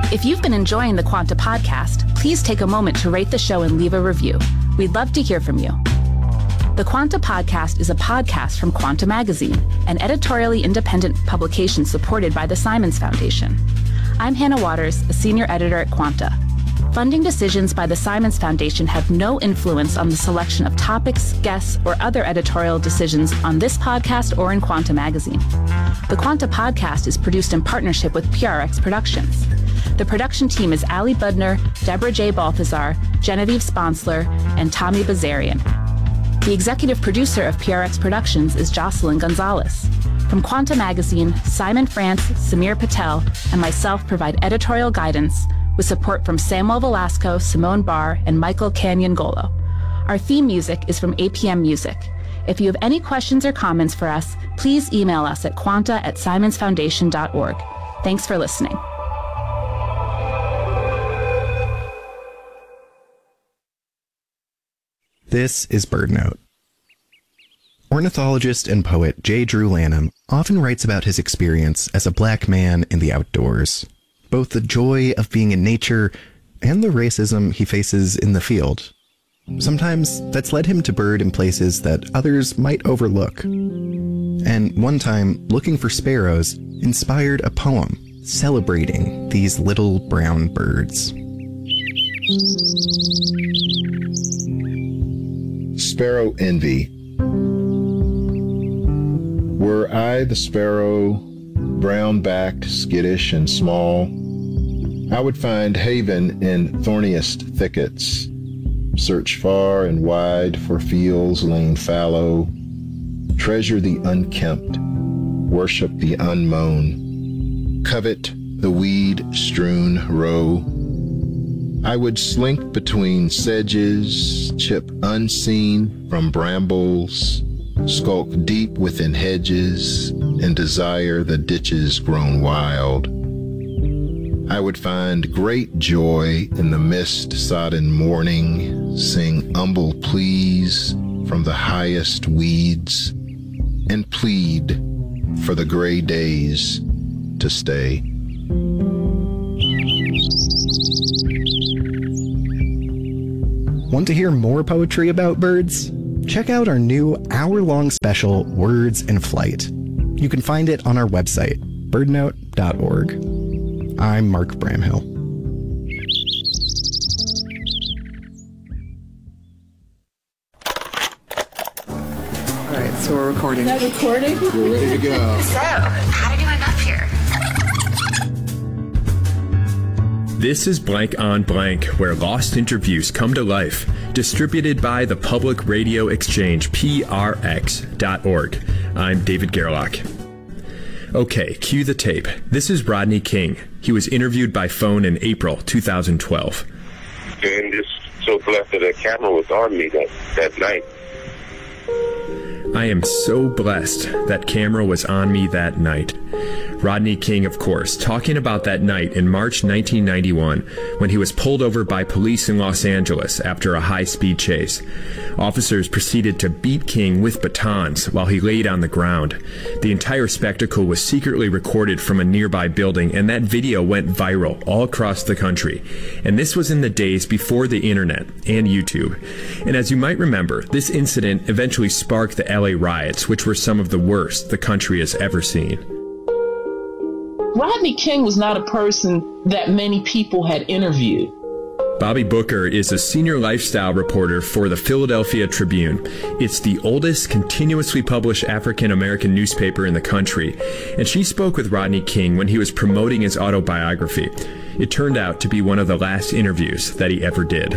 If you've been enjoying the Quanta podcast, please take a moment to rate the show and leave a review. We'd love to hear from you. The Quanta podcast is a podcast from Quanta Magazine, an editorially independent publication supported by the Simons Foundation. I'm Hannah Waters, a senior editor at Quanta. Funding decisions by the Simons Foundation have no influence on the selection of topics, guests, or other editorial decisions on this podcast or in Quanta Magazine. The Quanta podcast is produced in partnership with PRX Productions. The production team is Ali Budner, Deborah J. Balthazar, Genevieve Sponsler, and Tommy Bazarian. The executive producer of PRX Productions is Jocelyn Gonzalez. From Quanta Magazine, Simon France, Samir Patel, and myself provide editorial guidance with support from Samuel Velasco, Simone Barr, and Michael Canyon-Golo. Our theme music is from APM Music. If you have any questions or comments for us, please email us at quanta@simonsfoundation.org. Thanks for listening. This is BirdNote. Ornithologist and poet J. Drew Lanham often writes about his experience as a black man in the outdoors, both the joy of being in nature and the racism he faces in the field. Sometimes that's led him to bird in places that others might overlook. And one time, looking for sparrows inspired a poem celebrating these little brown birds. Sparrow Envy. Were I the sparrow, brown-backed, skittish, and small, I would find haven in thorniest thickets, search far and wide for fields lain fallow, treasure the unkempt, worship the unmown, covet the weed-strewn row. I would slink between sedges, chip unseen from brambles, skulk deep within hedges, and desire the ditches grown wild. I would find great joy in the mist-sodden morning, sing humble pleas from the highest weeds, and plead for the gray days to stay. Want to hear more poetry about birds? Check out our new hour-long special, Words in Flight. You can find it on our website, birdnote.org. I'm Mark Bramhill. All right, so we're recording. Is that recording? We're ready to go. So, how did you end up here? This is Blank on Blank, where lost interviews come to life. Distributed by the Public Radio Exchange, PRX.org. I'm David Gerlach. Okay, cue the tape. This is Rodney King. He was interviewed by phone in April 2012. And just so blessed that a camera was on me that night. I am so blessed that camera was on me that night. Rodney King, of course, talking about that night in March 1991 when he was pulled over by police in Los Angeles after a high-speed chase. Officers proceeded to beat King with batons while he laid on the ground. The entire spectacle was secretly recorded from a nearby building, and that video went viral all across the country. And this was in the days before the internet and YouTube. And as you might remember, this incident eventually sparked the LA riots, which were some of the worst the country has ever seen. Rodney King was not a person that many people had interviewed. Bobby Booker is a senior lifestyle reporter for the Philadelphia Tribune. It's the oldest continuously published African-American newspaper in the country, and she spoke with Rodney King when he was promoting his autobiography. It turned out to be one of the last interviews that he ever did.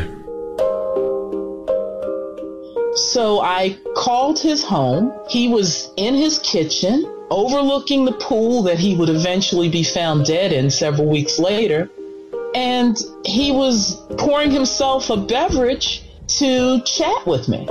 So I called his home. He was in his kitchen, overlooking the pool that he would eventually be found dead in several weeks later. And he was pouring himself a beverage to chat with me.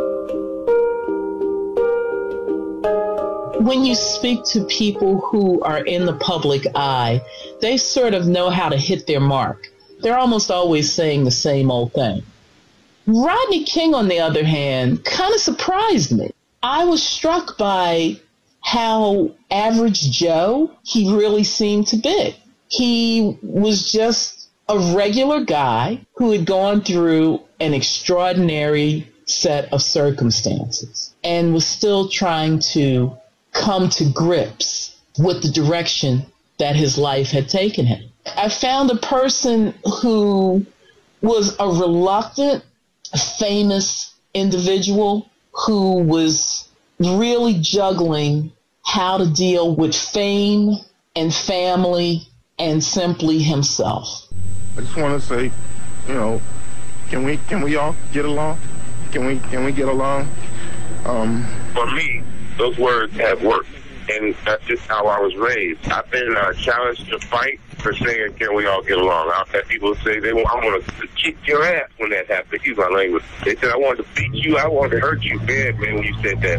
When you speak to people who are in the public eye, they sort of know how to hit their mark. They're almost always saying the same old thing. Rodney King, on the other hand, kind of surprised me. I was struck by how average Joe he really seemed to be. He was just a regular guy who had gone through an extraordinary set of circumstances and was still trying to come to grips with the direction that his life had taken him. I found a person who was a reluctant, famous individual who was really juggling how to deal with fame and family and simply himself. I just want to say, can we all get along? Can we get along? For me, those words have worked, and that's just how I was raised. I've been challenged to fight for saying, can we all get along? I've had people say, I want to kick your ass when that happened. Excuse my language. They said, I wanted to beat you. I wanted to hurt you bad, man, when you said that.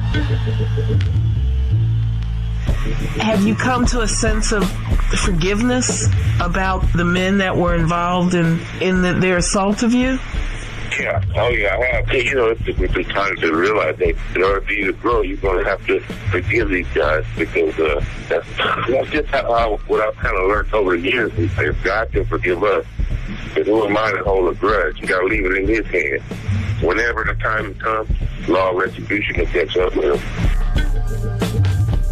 Have you come to a sense of forgiveness about the men that were involved in their assault of you? Yeah. Oh, yeah, I have. It took me some time to realize that in order for you to grow, you're going to have to forgive these guys, because that's just what I've kind of learned over the years. If God can forgive us, then who am I to hold a grudge? You got to leave it in His hands. Whenever the time comes, law of retribution will catch up with Him.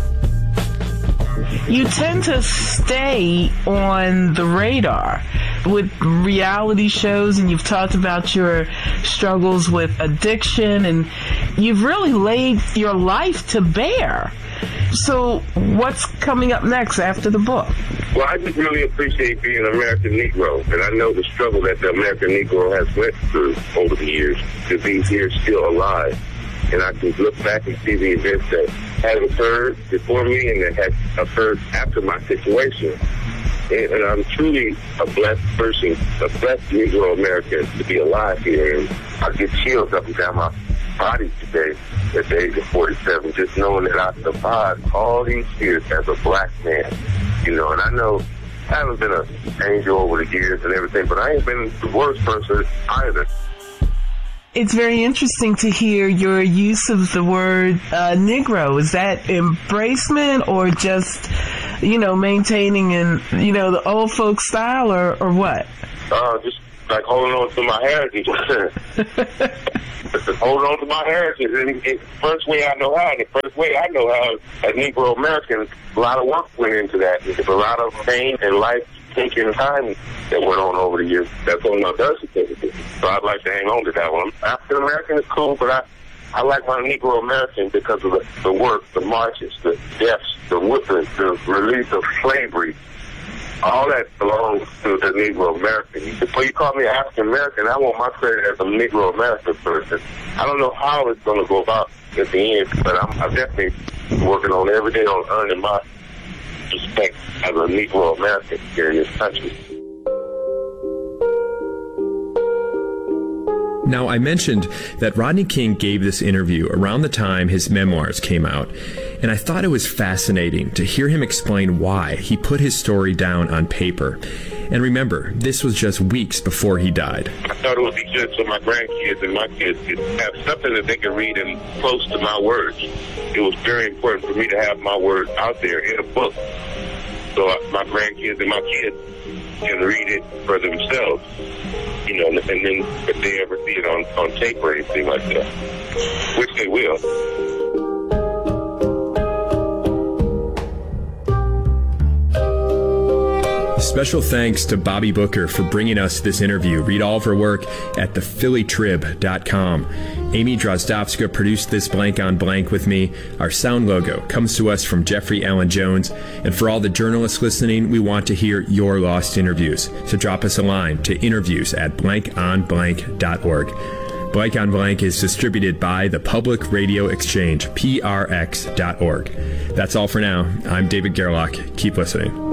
You tend to stay on the radar with reality shows, and you've talked about your struggles with addiction, and you've really laid your life to bear. So what's coming up next after the book? Well, I just really appreciate being an American Negro, and I know the struggle that the American Negro has went through over the years to be here still alive. And I can look back and see the events that had occurred before me and that had occurred after my situation. And I'm truly a blessed person, a blessed Negro American to be alive here. And I get chills up and down my body today at the age of 47, just knowing that I survived all these years as a black man. And I know I haven't been an angel over the years and everything, but I ain't been the worst person either. It's very interesting to hear your use of the word Negro. Is that embracement or just, maintaining in, the old folk style or what? Just like holding on to my heritage. Holding on to my heritage. And the first way I know how, as Negro American, a lot of work went into that. There's a lot of pain and life taking time that went on over the years. That's on my birth certificate. So I'd like to hang on to that one. African American is cool, but I like my Negro American because of the work, the marches, the deaths, the whippings, the release of slavery. All that belongs to the Negro American. Before you call me African American, I want my credit as a Negro American person. I don't know how it's going to go about at the end, but I'm definitely working on every day on earning my respect as a Negro American here in this country. Now, I mentioned that Rodney King gave this interview around the time his memoirs came out, and I thought it was fascinating to hear him explain why he put his story down on paper. And remember, this was just weeks before he died. I thought it would be good so my grandkids and my kids could have something that they could read and close to my words. It was very important for me to have my words out there in a book, so my grandkids and my kids can read it for themselves. And then if they ever see it on tape or anything like that, which they will. Special thanks to Bobby Booker for bringing us this interview. Read all of her work at thephillytrib.com. Amy Drozdowska produced this Blank on Blank with me. Our sound logo comes to us from Jeffrey Allen Jones. And for all the journalists listening, we want to hear your lost interviews. So drop us a line to interviews@blankonblank.org. Blank on Blank is distributed by the Public Radio Exchange, prx.org. That's all for now. I'm David Gerlach. Keep listening.